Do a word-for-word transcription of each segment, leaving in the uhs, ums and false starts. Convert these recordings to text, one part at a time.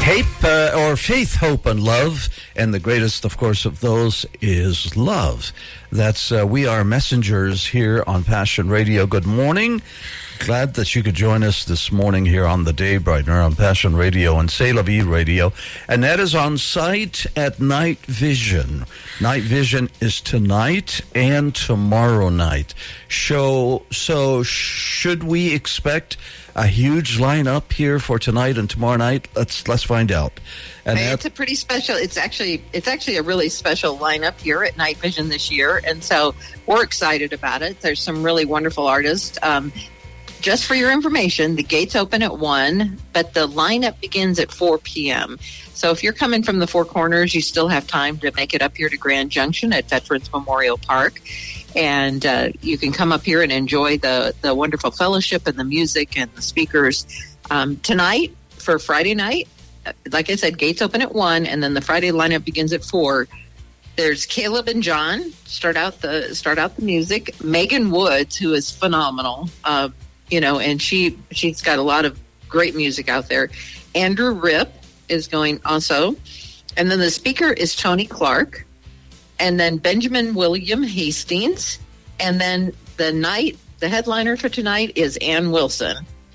Hape, uh, or faith, hope, and love. And the greatest, of course, of those is love. That's, uh, we are messengers here on Passion Radio. Good morning. Glad that you could join us this morning here on the Day Brightener on Passion Radio and C'est La Vie Radio. And that is on site at Night Vision. Night Vision is tonight and tomorrow night. Show, so should we expect a huge lineup here for tonight and tomorrow night? Let's let's find out. And hey, it's a pretty special. It's actually it's actually a really special lineup here at Night Vision this year, and so we're excited about it. There's some really wonderful artists. Um, just for your information, the gates open at one, but the lineup begins at four p.m. So if you're coming from the Four Corners, you still have time to make it up here to Grand Junction at Veterans Memorial Park. And uh, you can come up here and enjoy the, the wonderful fellowship and the music and the speakers. Um, tonight, for Friday night, like I said, gates open at one, and then the Friday lineup begins at four. There's Caleb and John start out the start out the music. Megan Woods, who is phenomenal, uh, you know, and she she's got a lot of great music out there. Andrew Ripp is going also, and then the speaker is Tony Clark. And then Benjamin William Hastings. And then the night, the headliner for tonight is Ann Wilson.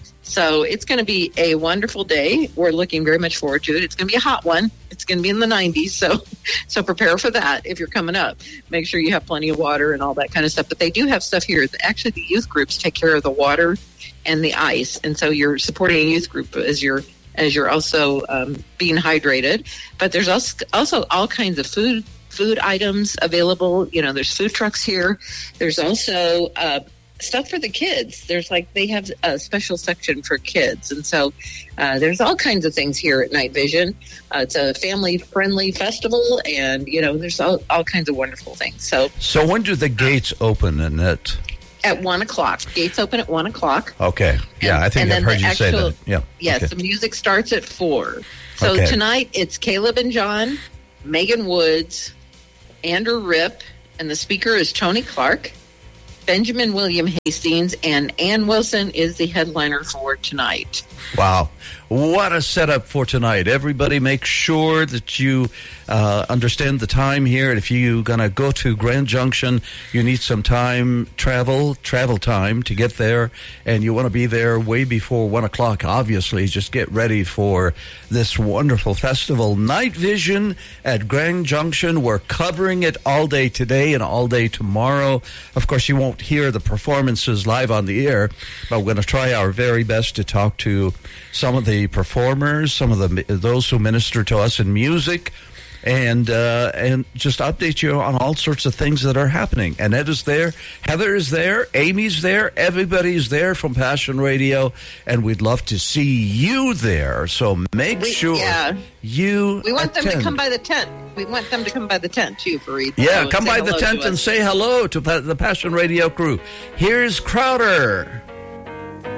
So it's going to be a wonderful day. We're looking very much forward to it. It's going to be a hot one. It's going to be in the nineties. So, so prepare for that if you're coming up. Make sure you have plenty of water and all that kind of stuff. But they do have stuff here. Actually, the youth groups take care of the water and the ice. And so you're supporting a youth group as you're as you're also um, being hydrated. But there's also, also all kinds of food food items available. You know, there's food trucks here. There's also uh, stuff for the kids. There's like, they have a special section for kids. And so uh, there's all kinds of things here at Night Vision. Uh, it's a family-friendly festival, and, you know, there's all, all kinds of wonderful things. So so when do the gates open, Annette? At one o'clock. Gates open at one o'clock. Okay. Yeah, and, I think I've heard you actual, say that. Yeah. Yes, okay. The music starts at four. So okay. Tonight, it's Caleb and John, Megan Woods, Andrew Ripp, and the speaker is Tony Clark. Benjamin William Hastings, and Ann Wilson is the headliner for tonight. Wow. What a setup for tonight. Everybody make sure that you uh, understand the time here. And if you're going to go to Grand Junction, you need some time, travel, travel time to get there. And you want to be there way before one o'clock, obviously. Just get ready for this wonderful festival. Night Vision at Grand Junction. We're covering it all day today and all day tomorrow. Of course, you won't hear the performances live on the air, but we're going to try our very best to talk to some of the performers, some of the those who minister to us in music, and uh, and just update you on all sorts of things that are happening. Annette is there, Heather is there, Amy's there, everybody's there from Passion Radio, and we'd love to see you there. So make we, sure yeah. you We want attend. them to come by the tent. We want them to come by the tent, too, Fareed. Yeah, so come by the tent and say hello to the Passion Radio crew. Here's Crowder.